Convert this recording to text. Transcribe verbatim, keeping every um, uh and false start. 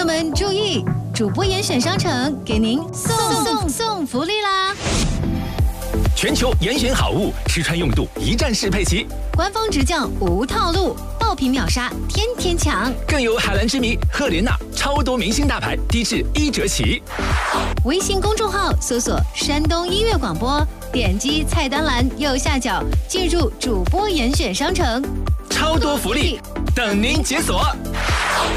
们注意，主播严选商城给您送送送福利啦！ 全球严选好物，吃穿用度一站式配齐， 官方直降无套路，爆品秒杀，天天抢！ 更有海蓝之谜、赫莲娜超多明星大牌，低至一折起。 微信公众号搜索山东音乐广播，点击菜单栏右下角，进入主播严选商城， 超多福利等您解锁。